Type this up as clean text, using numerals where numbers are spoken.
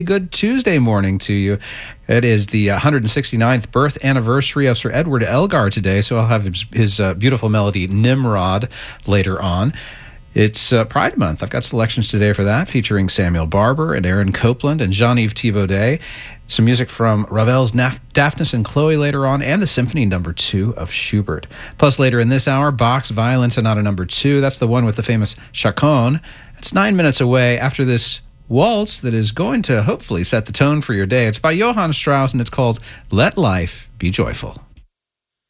Good Tuesday morning to you. It is the 169th birth anniversary of Sir Edward Elgar today, so I'll have his beautiful melody Nimrod later on. It's Pride Month. I've got selections today for that, featuring Samuel Barber and Aaron Copland and Jean-Yves Thibaudet. Some music from Ravel's Daphnis and Chloe later on, and the Symphony No. 2 of Schubert. Plus, later in this hour, Bach's Violin Sonata No. 2. That's the one with the famous chaconne. It's 9 minutes away after this waltz that is going to hopefully set the tone for your day. It's by Johann Strauss, and it's called Let Life Be Joyful.